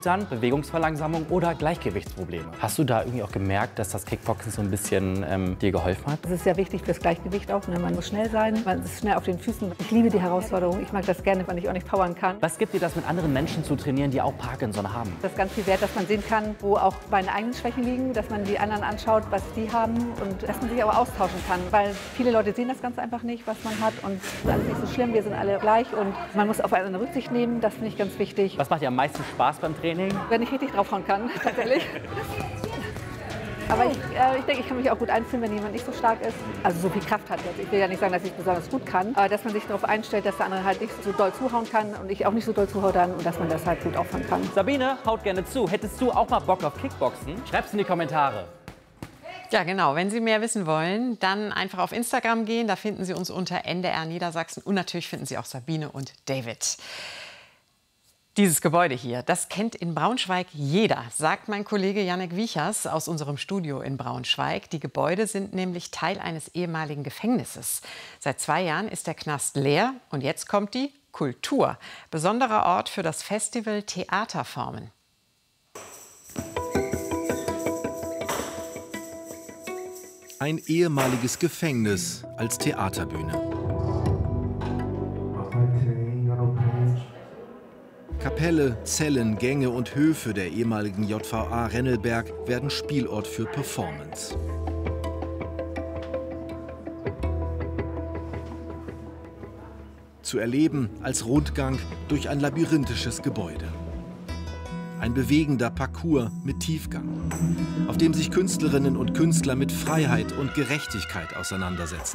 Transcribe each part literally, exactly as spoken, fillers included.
Dann Bewegungsverlangsamung oder Gleichgewichtsprobleme. Hast du da irgendwie auch gemerkt, dass das Kickboxen so ein bisschen ähm, dir geholfen hat? Das ist sehr wichtig fürs Gleichgewicht auch. Ne? Man muss schnell sein, man ist schnell auf den Füßen. Ich liebe die Herausforderung. Ich mag das gerne, wenn ich auch nicht powern kann. Was gibt dir das, mit anderen Menschen zu trainieren, die auch Parkinson haben? Das ist ganz viel wert, dass man sehen kann, wo auch meine eigenen Schwächen liegen, dass man die anderen anschaut, was die haben und dass man sich aber austauschen kann. Weil viele Leute sehen das ganz einfach nicht, was man hat, und das ist alles nicht so schlimm. Wir sind alle gleich und man muss aufeinander Rücksicht nehmen. Das finde ich ganz wichtig. Was macht dir am meisten Spaß beim Training? Wenn ich richtig draufhauen kann, tatsächlich. Aber ich, äh, ich denke, ich kann mich auch gut einfühlen, wenn jemand nicht so stark ist. Also so viel Kraft hat jetzt. Ich will ja nicht sagen, dass ich besonders gut kann, aber dass man sich darauf einstellt, dass der andere halt nicht so doll zuhauen kann und ich auch nicht so doll zuhaue dann, und dass man das halt gut auffangen kann. Sabine, haut gerne zu. Hättest du auch mal Bock auf Kickboxen? Schreib's in die Kommentare. Ja, genau. Wenn Sie mehr wissen wollen, dann einfach auf Instagram gehen. Da finden Sie uns unter N D R Niedersachsen. Und natürlich finden Sie auch Sabine und David. Dieses Gebäude hier, das kennt in Braunschweig jeder, sagt mein Kollege Jannek Wiechers aus unserem Studio in Braunschweig. Die Gebäude sind nämlich Teil eines ehemaligen Gefängnisses. Seit zwei Jahren ist der Knast leer und jetzt kommt die Kultur. Besonderer Ort für das Festival Theaterformen. Ein ehemaliges Gefängnis als Theaterbühne. Kapelle, Zellen, Gänge und Höfe der ehemaligen J V A Rennelberg werden Spielort für Performance. Zu erleben als Rundgang durch ein labyrinthisches Gebäude. Ein bewegender Parcours mit Tiefgang, auf dem sich Künstlerinnen und Künstler mit Freiheit und Gerechtigkeit auseinandersetzen.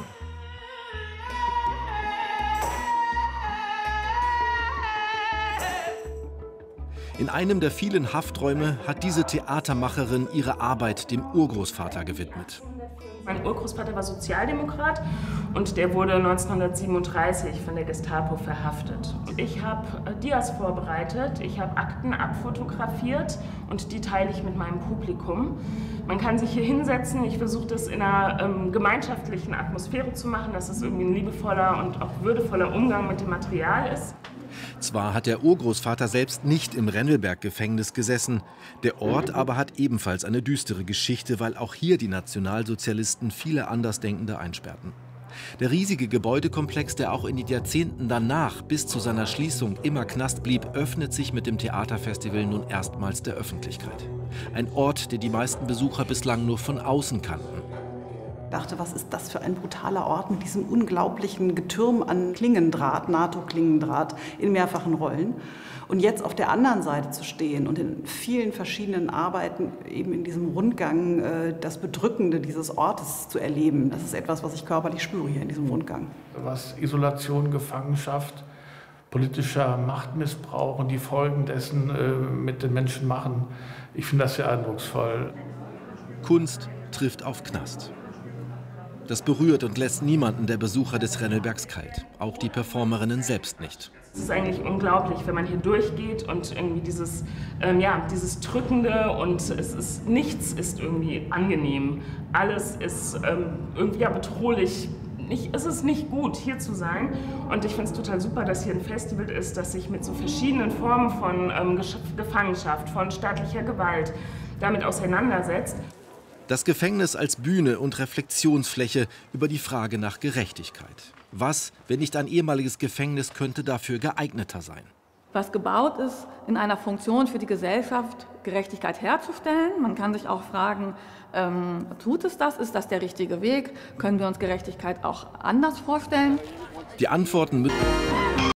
In einem der vielen Hafträume hat diese Theatermacherin ihre Arbeit dem Urgroßvater gewidmet. Mein Urgroßvater war Sozialdemokrat und der wurde neunzehnhundertsiebenunddreißig von der Gestapo verhaftet. Ich habe Dias vorbereitet, ich habe Akten abfotografiert und die teile ich mit meinem Publikum. Man kann sich hier hinsetzen, ich versuche das in einer ähm, gemeinschaftlichen Atmosphäre zu machen, dass es irgendwie ein liebevoller und auch würdevoller Umgang mit dem Material ist. Zwar hat der Urgroßvater selbst nicht im Rennelberg-Gefängnis gesessen, der Ort aber hat ebenfalls eine düstere Geschichte, weil auch hier die Nationalsozialisten viele Andersdenkende einsperrten. Der riesige Gebäudekomplex, der auch in den Jahrzehnten danach bis zu seiner Schließung immer Knast blieb, öffnet sich mit dem Theaterfestival nun erstmals der Öffentlichkeit. Ein Ort, den die meisten Besucher bislang nur von außen kannten. Ich dachte, was ist das für ein brutaler Ort mit diesem unglaublichen Getürm an Klingendraht, NATO-Klingendraht in mehrfachen Rollen. Und jetzt auf der anderen Seite zu stehen und in vielen verschiedenen Arbeiten eben in diesem Rundgang äh, das Bedrückende dieses Ortes zu erleben, das ist etwas, was ich körperlich spüre hier in diesem Rundgang. Was Isolation, Gefangenschaft, politischer Machtmissbrauch und die Folgen dessen äh, mit den Menschen machen, ich finde das sehr eindrucksvoll. Kunst trifft auf Knast. Das berührt und lässt niemanden der Besucher des Rennelbergs kalt. Auch die Performerinnen selbst nicht. Es ist eigentlich unglaublich, wenn man hier durchgeht und irgendwie dieses, ähm, ja, dieses Drückende und es ist, nichts ist irgendwie angenehm. Alles ist ähm, irgendwie ja, bedrohlich. Nicht, es ist nicht gut, hier zu sein. Und ich finde es total super, dass hier ein Festival ist, das sich mit so verschiedenen Formen von ähm, Gefangenschaft, von staatlicher Gewalt damit auseinandersetzt. Das Gefängnis als Bühne und Reflexionsfläche über die Frage nach Gerechtigkeit. Was, wenn nicht ein ehemaliges Gefängnis, könnte dafür geeigneter sein? Was gebaut ist, in einer Funktion für die Gesellschaft Gerechtigkeit herzustellen. Man kann sich auch fragen, ähm, tut es das? Ist das der richtige Weg? Können wir uns Gerechtigkeit auch anders vorstellen? Die Antworten müssen